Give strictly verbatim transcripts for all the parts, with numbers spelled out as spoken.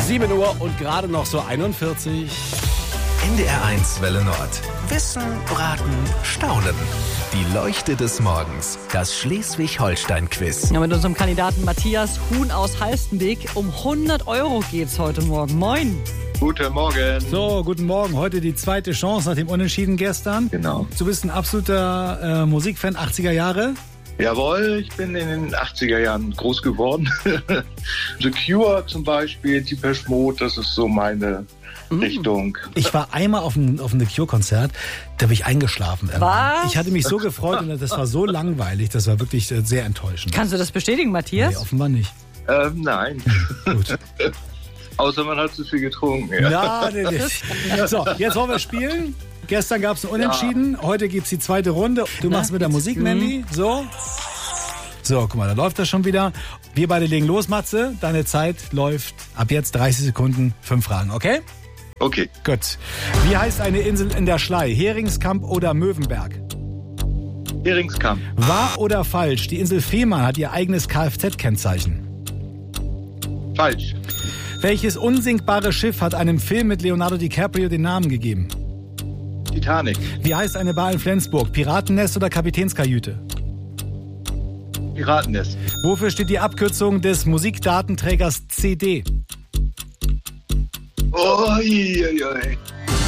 sieben Uhr und gerade noch so einundvierzig. N D R eins Welle Nord. Wissen, Braten, Staunen. Die Leuchte des Morgens. Das Schleswig-Holstein-Quiz. Ja, mit unserem Kandidaten Matthias Huhn aus Halstenweg. Um hundert Euro geht's heute Morgen. Moin. Guten Morgen. So, guten Morgen. Heute die zweite Chance nach dem Unentschieden gestern. Genau. Du bist ein absoluter äh, Musikfan achtziger Jahre. Jawohl, ich bin in den achtziger Jahren groß geworden. The Cure zum Beispiel, Depeche Mode, das ist so meine mm. Richtung. Ich war einmal auf einem, auf einem The Cure-Konzert, da bin ich eingeschlafen. Was? Ich hatte mich so gefreut und das war so langweilig, das war wirklich sehr enttäuschend. Kannst du das bestätigen, Matthias? Nee, offenbar nicht. Ähm, nein. Gut. Außer man hat zu viel getrunken. Ja. Ja, nee, nee. So, jetzt wollen wir spielen. Gestern gab es ein Unentschieden, ja. Heute gibt es die zweite Runde. Du machst mit der Musik, Mandy. So. So, guck mal, da läuft das schon wieder. Wir beide legen los, Matze. Deine Zeit läuft ab jetzt dreißig Sekunden, fünf Fragen, okay? Okay. Gut. Wie heißt eine Insel in der Schlei? Heringskamp oder Möwenberg? Heringskamp. Wahr oder falsch? Die Insel Fehmarn hat ihr eigenes Kfz-Kennzeichen. Falsch. Welches unsinkbare Schiff hat einem Film mit Leonardo DiCaprio den Namen gegeben? Titanic. Wie heißt eine Bar in Flensburg? Piratennest oder Kapitänskajüte? Piratennest. Wofür steht die Abkürzung des Musikdatenträgers C D? Oi, oi, oi.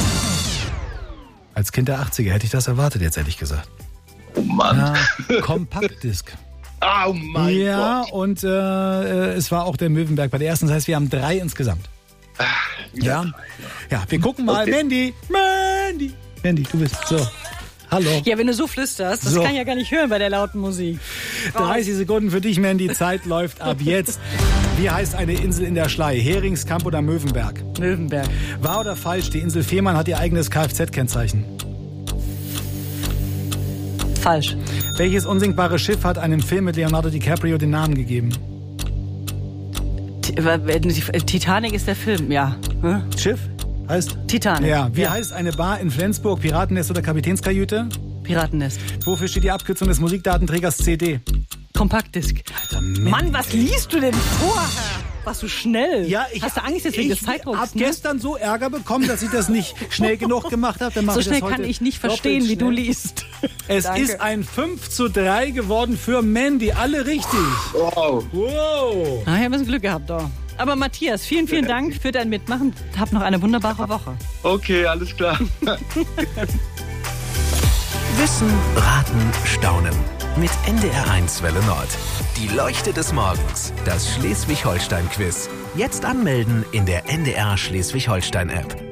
Als Kind der achtziger hätte ich das erwartet, jetzt ehrlich gesagt. Oh Mann. Ja, Kompaktdisk. Oh mein ja, Gott. und äh, es war auch der Möwenberg bei der ersten. Das heißt, wir haben drei insgesamt. Ah, ja. drei, ja, wir gucken mal. Okay. Mandy, Mandy. Mandy, du bist so. Hallo. Ja, wenn du so flüsterst, das So. kann ich ja gar nicht hören bei der lauten Musik. dreißig Sekunden für dich, Mandy. Zeit läuft ab jetzt. Wie heißt eine Insel in der Schlei? Heringskamp oder Möwenberg? Möwenberg. Wahr oder falsch? Die Insel Fehmarn hat ihr eigenes Kfz-Kennzeichen. Falsch. Welches unsinkbare Schiff hat einem Film mit Leonardo DiCaprio den Namen gegeben? T- Titanic ist der Film, ja. Hm? Schiff heißt? Titanic. Ja. Wie Ja. heißt eine Bar in Flensburg? Piratennest oder Kapitänskajüte? Piratennest. Wofür steht die Abkürzung des Musikdatenträgers C D? Kompaktdisk. Alter, Mandy. Mann, was liest du denn vor? Warst du schnell? Ja, ich, Hast du Angst jetzt wegen des ich Zeitdrucks? hab ne? gestern so Ärger bekommen, dass ich das nicht schnell genug gemacht habe. Dann mach So ich schnell das kann heute ich nicht doppelt verstehen, wie du schnell. liest. Es Danke. ist ein fünf zu drei geworden für Mandy. Alle richtig. Wow. Wow. Ah, ich habe ein bisschen Glück gehabt, doch. Aber Matthias, vielen, vielen Dank für dein Mitmachen. Hab noch eine wunderbare Woche. Okay, alles klar. Wissen, Raten, Staunen. Mit N D R eins Welle Nord. Die Leuchte des Morgens. Das Schleswig-Holstein-Quiz. Jetzt anmelden in der N D R Schleswig-Holstein-App.